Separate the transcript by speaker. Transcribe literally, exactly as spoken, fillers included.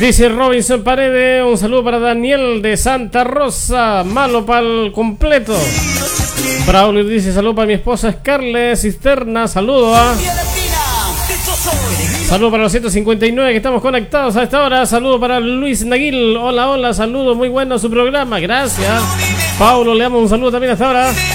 Speaker 1: Dice Robinson Paredes, un saludo para Daniel de Santa Rosa, malo para el completo. Braulio dice, saludo para mi esposa Scarlett Cisterna, saludo a... Saludo para los ciento cincuenta y nueve que estamos conectados a esta hora. Saludo para Luis Naguil, hola, hola, saludo, muy bueno su programa, gracias. Paulo, le damos un saludo también hasta ahora.